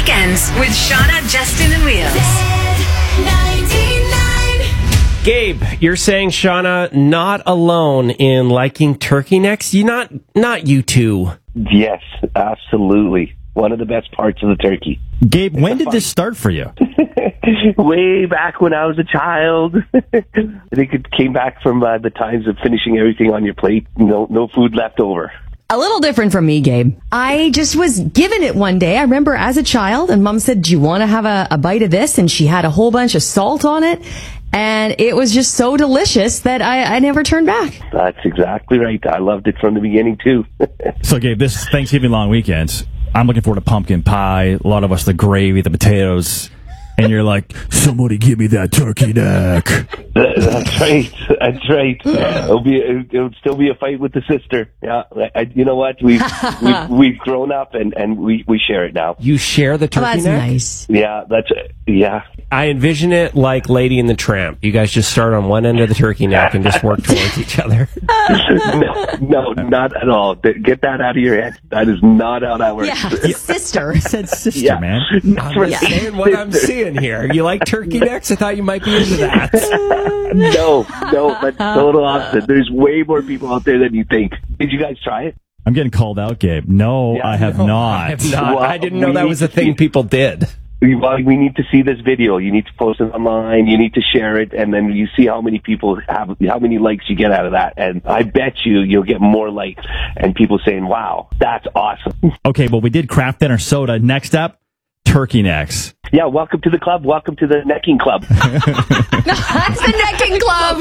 Weekends with Shauna, Justin, and Wheels. Gabe, you're saying, Shauna, not alone in liking turkey necks? Not you two. Yes, absolutely. One of the best parts of the turkey. Gabe, when did this start for you? Way back when I was a child. I think it came back from the times of finishing everything on your plate. No food left over. A little different from me, Gabe. I just was given it one day. I remember as a child, and Mom said, do you want to have a bite of this? And she had a whole bunch of salt on it. And it was just so delicious that I never turned back. That's exactly right. I loved it from the beginning, too. So, Gabe, this Thanksgiving long weekend, I'm looking forward to pumpkin pie. A lot of us, the gravy, the potatoes. And you're like, somebody give me that turkey neck. That's right. That's right. It'll still be a fight with the sister. Yeah. You know what? We've grown up and we share it now. You share the turkey that's neck? Nice. Yeah. Yeah. I envision it like Lady and the Tramp. You guys just start on one end of the turkey neck and just work towards each other. No, not at all. Get that out of your head. That is not how that works. Yeah, sister. I said sister, man. I'm just saying what I'm seeing here. You like turkey necks? I thought you might be into that. No, that's total opposite. There's way more people out there than you think. Did you guys try it? I'm getting called out, Gabe. No, I have not. I have not. Well, I didn't know that was a thing people did. Well, we need to see this video. You need to post it online. You need to share it, and then you see how many people how many likes you get out of that. And I bet you'll get more likes and people saying, "Wow, that's awesome." Okay, well, we did craft dinner soda. Next up, turkey necks. Yeah, welcome to the club. Welcome to the necking club. That's the necking club.